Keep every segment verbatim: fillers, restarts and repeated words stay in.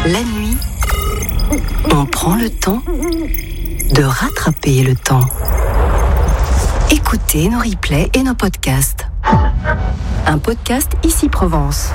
La nuit, on prend le temps de rattraper le temps. Écoutez nos replays et nos podcasts. Un podcast Ici Provence.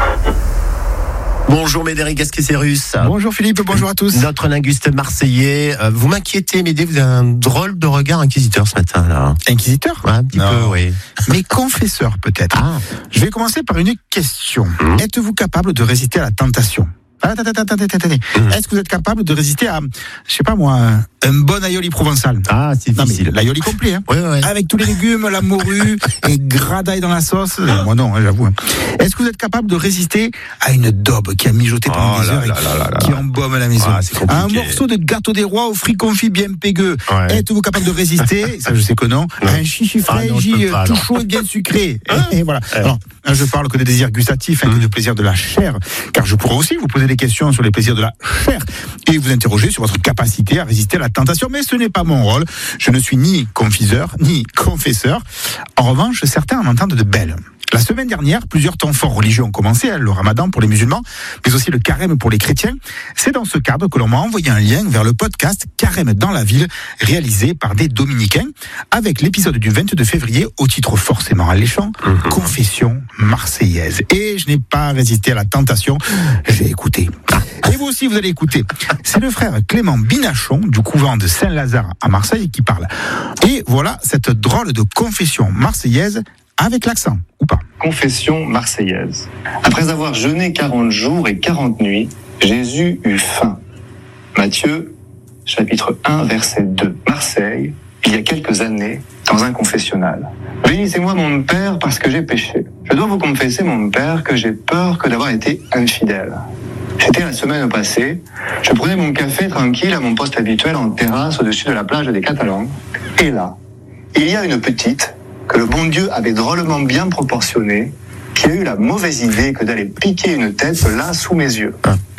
Bonjour Médéric Gasquet-Cérus. Bonjour Philippe, bonjour à tous. Notre linguiste marseillais. Vous m'inquiétez, Médé, vous avez un drôle de regard inquisiteur ce matin là. Inquisiteur ? Ouais, un petit non. peu, oui. Mais confesseur peut-être. Ah. Je vais commencer par une question. Mmh. Êtes-vous capable de résister à la tentation ? Attendez, attendez, attendez. Mmh. Est-ce que vous êtes capable de résister à, je sais pas moi, un bon aioli provençal ? Ah, c'est difficile. L'aioli complet, hein. Oui, oui. Avec tous les légumes, la morue et gras d'ail dans la sauce. Moi non, hein, j'avoue. Est-ce que vous êtes capable de résister à une daube qui a mijoté pendant oh des là heures là et là là là qui là. embaume la maison ? Ah, c'est compliqué. À un morceau de gâteau des rois aux fruits confits bien pégueux. Ouais. Êtes-vous capable de résister ? Ça, je sais que non. Non. Un chichi Ah non, je fraîche, peux pas, tout alors. chaud et bien sucré. Hein Et voilà. Ouais. Alors, je parle que des désirs gustatifs, hein, que de plaisir de la chair, car je pourrais aussi vous poser des questions sur les plaisirs de la chair et vous interroger sur votre capacité à résister à la tentation, mais ce n'est pas mon rôle. Je ne suis ni confiseur, ni confesseur. En revanche, certains en entendent de belles. La semaine dernière, plusieurs temps forts religieux ont commencé, hein, le ramadan pour les musulmans, mais aussi le carême pour les chrétiens. C'est dans ce cadre que l'on m'a envoyé un lien vers le podcast Carême dans la ville, réalisé par des dominicains, avec l'épisode du vingt-deux février, au titre forcément alléchant, mmh. Confession marseillaise. Et je n'ai pas résisté à la tentation, j'ai écouté. Et vous aussi, vous allez écouter. C'est le frère Clément Binachon, du couvent de Saint-Lazare à Marseille, qui parle. Et voilà cette drôle de confession marseillaise avec l'accent, ou pas. Confession marseillaise. Après avoir jeûné quarante jours et quarante nuits, Jésus eut faim. Matthieu, chapitre un, verset deux. Marseille, il y a quelques années, dans un confessionnal. Bénissez-moi mon Père parce que j'ai péché. Je dois vous confesser mon Père que j'ai peur que d'avoir été infidèle. C'était la semaine passée, je prenais mon café tranquille à mon poste habituel en terrasse au-dessus de la plage des Catalans. Et là, il y a une petite que le bon Dieu avait drôlement bien proportionné, qui a eu la mauvaise idée que d'aller piquer une tête là sous mes yeux.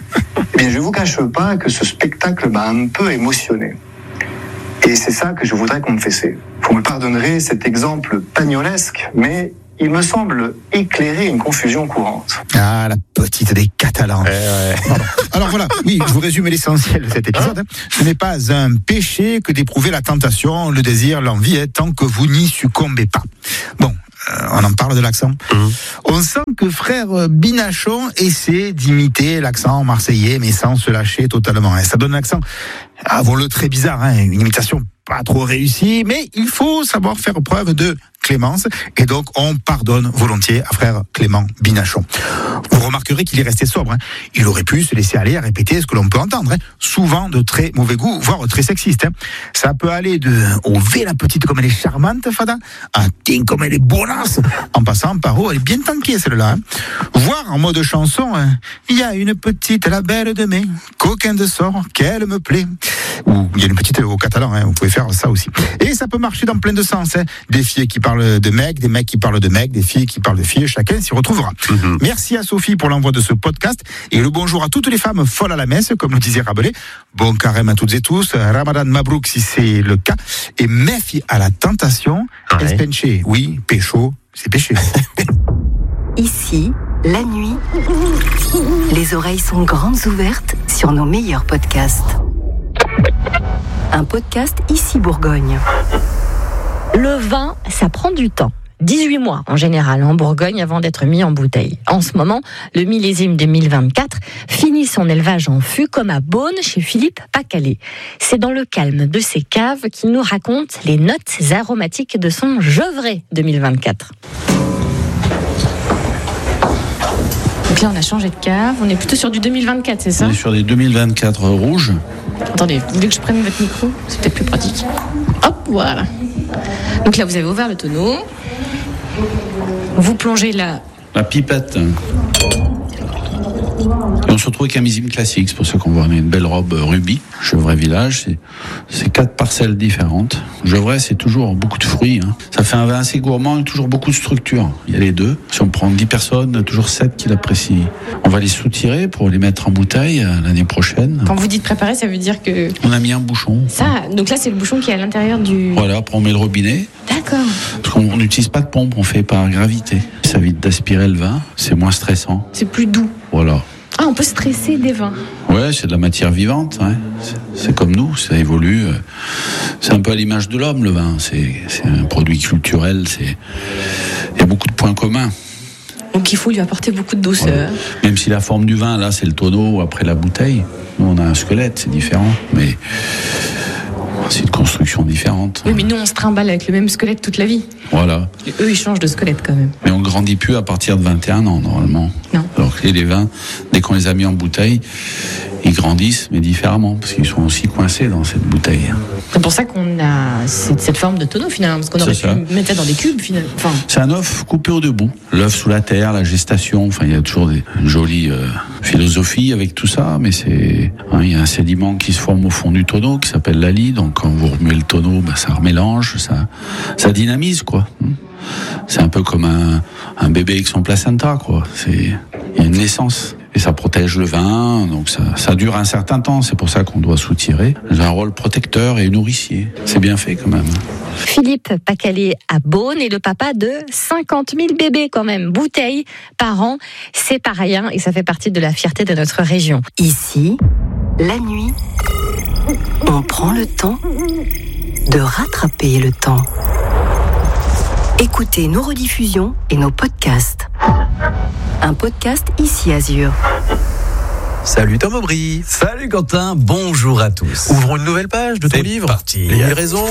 Eh bien, je ne vous cache pas que ce spectacle m'a un peu émotionné. Et c'est ça que je voudrais confesser. Vous me pardonnerez cet exemple pagnolesque, mais il me semble éclairer une confusion courante. Ah, la petite des Catalans. Eh ouais. Alors voilà, oui, je vous résume l'essentiel de cet épisode. Hein. Ce n'est pas un péché que d'éprouver la tentation, le désir, l'envie, hein, tant que vous n'y succombez pas. Bon, euh, on en parle de l'accent. Mmh. On sent que frère Binachon essaie d'imiter l'accent marseillais, mais sans se lâcher totalement. Hein. Ça donne un accent, avouons-le, très bizarre, hein, une imitation pas trop réussie, mais il faut savoir faire preuve de clémence, et donc on pardonne volontiers à frère Clément Binachon. Vous remarquerez qu'il est resté sobre, hein. Il aurait pu se laisser aller à répéter ce que l'on peut entendre, hein. Souvent de très mauvais goût, voire très sexiste. Hein. Ça peut aller de « Oh, V la petite comme elle est charmante, Fada », à « Tiens comme elle est bonasse », en passant par « Oh, elle est bien tankée celle-là hein. ». Voire en mode chanson, hein. « Il y a une petite, la belle de mai, coquin de sort, qu'elle me plaît ». Ou il y a une petite au catalan, hein. Vous pouvez faire ça aussi. Et ça peut marcher dans plein de sens, hein. Des filles qui parlent de mecs, des mecs qui parlent de mecs, des filles qui parlent de filles, chacun s'y retrouvera. Mm-hmm. Merci à Sophie pour l'envoi de ce podcast et le bonjour à toutes les femmes folles à la messe, comme le disait Rabelais. Bon carême à toutes et tous, Ramadan Mabrouk si c'est le cas, et méfie à la tentation, ouais. Espenché, oui, pécho, c'est péché. Ici, la nuit, les oreilles sont grandes ouvertes sur nos meilleurs podcasts. Un podcast Ici Bourgogne. Le vin, ça prend du temps. dix-huit mois en général en Bourgogne avant d'être mis en bouteille. En ce moment, le millésime deux mille vingt-quatre finit son élevage en fût comme à Beaune chez Philippe Pacalé. C'est dans le calme de ses caves qu'il nous raconte les notes aromatiques de son Gevrey deux mille vingt-quatre. Donc là, on a changé de cave. On est plutôt sur du deux mille vingt-quatre, c'est ça ? On est sur des deux mille vingt-quatre rouges. Attendez, vous voulez que je prenne votre micro ? C'est peut-être plus pratique. Hop, voilà. Donc là, vous avez ouvert le tonneau. Vous plongez la... La pipette. Et on se retrouve avec un millésime classique. C'est pour ça qu'on voit une belle robe rubis. Gevrey Village, c'est, c'est quatre parcelles différentes. Gevrey, c'est toujours beaucoup de fruits. Hein. Ça fait un vin assez gourmand et toujours beaucoup de structure. Il y a les deux. Si on prend dix personnes, toujours sept qui l'apprécient. On va les soutirer pour les mettre en bouteille l'année prochaine. Quand vous dites préparer, ça veut dire que... On a mis un bouchon. Ça, donc là, c'est le bouchon qui est à l'intérieur du... Voilà, après on met le robinet. D'accord. Parce qu'on n'utilise pas de pompe, on fait par gravité. Ça évite d'aspirer le vin, c'est moins stressant. C'est plus doux. Voilà. Ah, on peut stresser des vins. Ouais, c'est de la matière vivante. Ouais. C'est, c'est comme nous, ça évolue. C'est un peu à l'image de l'homme, le vin. C'est, c'est un produit culturel. C'est... Il y a beaucoup de points communs. Donc il faut lui apporter beaucoup de douceur. Ouais. Même si la forme du vin, là, c'est le tonneau après la bouteille. Nous, on a un squelette, c'est différent. Mais c'est une construction différente. Oui, mais nous, on se trimballe avec le même squelette toute la vie. Voilà. Et eux, ils changent de squelette quand même. Mais on grandit plus à partir de vingt et un ans, normalement. Non. Alors que les vins, dès qu'on les a mis en bouteille, ils grandissent, mais différemment, parce qu'ils sont aussi coincés dans cette bouteille. C'est pour ça qu'on a cette, cette forme de tonneau, finalement, parce qu'on aurait C'est pu ça. mettre ça dans des cubes, finalement. Enfin, C'est un œuf coupé au debout. L'œuf sous la terre, la gestation, enfin, il y a toujours des jolies euh, philosophies avec tout ça, mais c'est, hein, il y a un sédiment qui se forme au fond du tonneau, qui s'appelle la lie, donc quand vous remuez le tonneau, bah, ça remélange, ça, ça dynamise, quoi. C'est un peu comme un, un bébé avec son placenta, quoi. C'est, il y a une naissance. Et ça protège le vin, donc ça, ça dure un certain temps. C'est pour ça qu'on doit soutirer. J'ai un rôle protecteur et nourricier. C'est bien fait, quand même. Philippe Pacalé à Beaune est le papa de cinquante mille bébés quand même, bouteilles par an. C'est pas rien et ça fait partie de la fierté de notre région. Ici, la nuit, on prend le temps de rattraper le temps. Écoutez nos rediffusions et nos podcasts. Un podcast Ici Azur. Salut Tom Aubry. Salut Quentin, bonjour à tous. Ouvrons une nouvelle page de ton C'est livre. parti. Les mille raisons.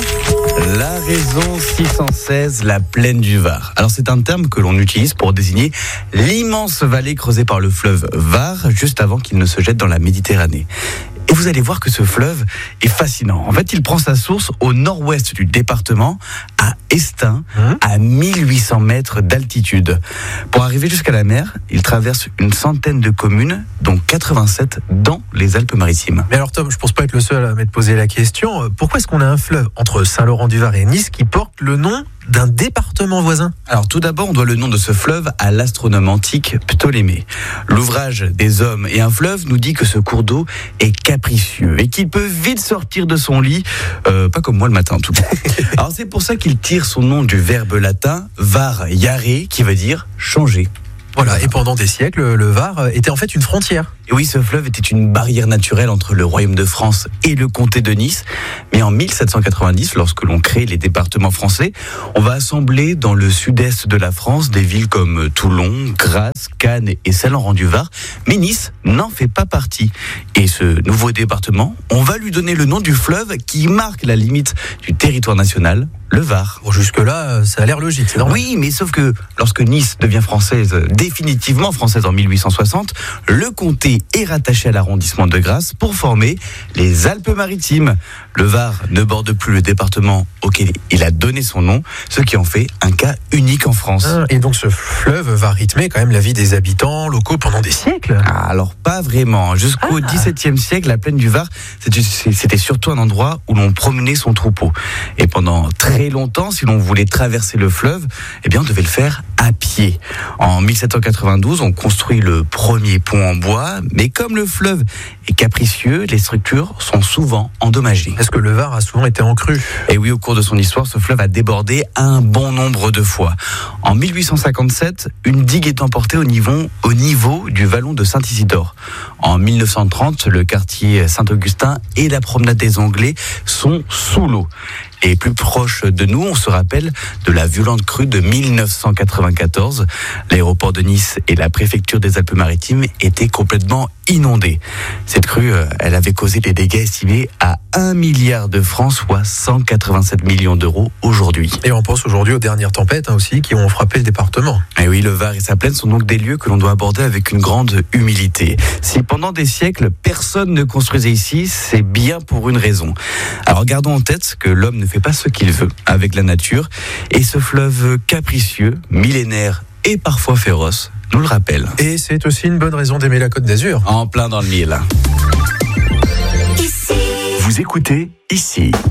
La raison six cent seize, la plaine du Var. Alors c'est un terme que l'on utilise pour désigner l'immense vallée creusée par le fleuve Var juste avant qu'il ne se jette dans la Méditerranée. Et vous allez voir que ce fleuve est fascinant. En fait, il prend sa source au nord-ouest du département, à Estaing, mmh. à mille huit cents mètres d'altitude. Pour arriver jusqu'à la mer, il traverse une centaine de communes, dont quatre-vingt-sept dans les Alpes-Maritimes. Mais alors Tom, je pense pas être le seul à m'être posé la question. Pourquoi est-ce qu'on a un fleuve entre Saint-Laurent-du-Var et Nice qui porte le nom d'un département voisin? Alors tout d'abord, on doit le nom de ce fleuve à l'astronome antique Ptolémée. L'ouvrage des hommes et un fleuve nous dit que ce cours d'eau est capricieux et qu'il peut vite sortir de son lit, euh, pas comme moi le matin en tout cas. Alors c'est pour ça qu'il tire son nom du verbe latin var iare, qui veut dire changer. Voilà, et pendant des siècles, le Var était en fait une frontière. Et oui, ce fleuve était une barrière naturelle entre le royaume de France et le comté de Nice. Mais en mille sept cent quatre-vingt-dix, lorsque l'on crée les départements français, on va assembler dans le sud-est de la France des villes comme Toulon, Grasse, Cannes et Saint-Laurent-du-Var. Mais Nice n'en fait pas partie. Et ce nouveau département, on va lui donner le nom du fleuve qui marque la limite du territoire national, le Var. Bon, jusque-là, ça a l'air logique, c'est normal. Oui, mais sauf que lorsque Nice devient française, définitivement française en mille huit cent soixante, le comté est rattaché à l'arrondissement de Grasse pour former les Alpes-Maritimes. Le Var ne borde plus le département auquel il a donné son nom, ce qui en fait un cas unique en France. Ah, et donc ce fleuve va rythmer quand même la vie des habitants locaux pendant des siècles? Ah, alors pas vraiment. Jusqu'au ah. dix-septième siècle, la plaine du Var, c'était, c'était surtout un endroit où l'on promenait son troupeau. Et pendant très longtemps, si l'on voulait traverser le fleuve, eh bien on devait le faire à pied. En mille sept cent quatre-vingt-douze, on construit le premier pont en bois, mais comme le fleuve est capricieux, les structures sont souvent endommagées. Est-ce que le Var a souvent été en crue? Et oui, au cours de son histoire, ce fleuve a débordé un bon nombre de fois. En mille huit cent cinquante-sept, une digue est emportée au niveau, au niveau du vallon de Saint-Isidore. En mille neuf cent trente, le quartier Saint-Augustin et la promenade des Anglais sont sous l'eau. Et plus proche de nous, on se rappelle de la violente crue de mille neuf cent quatre-vingt-quatorze. L'aéroport de Nice et la préfecture des Alpes-Maritimes étaient complètement inondés. Cette crue, elle avait causé des dégâts estimés à un milliard de francs, soit cent quatre-vingt-sept millions d'euros aujourd'hui. Et on pense aujourd'hui aux dernières tempêtes hein, aussi qui ont frappé le département. Et oui, le Var et sa plaine sont donc des lieux que l'on doit aborder avec une grande humilité. Si pendant des siècles, personne ne construisait ici, c'est bien pour une raison. Alors gardons en tête que l'homme ne fait pas ce qu'il veut avec la nature, et ce fleuve capricieux, millénaire et parfois féroce, nous le rappelle. Et c'est aussi une bonne raison d'aimer la Côte d'Azur. En plein dans le mille. Vous écoutez Ici.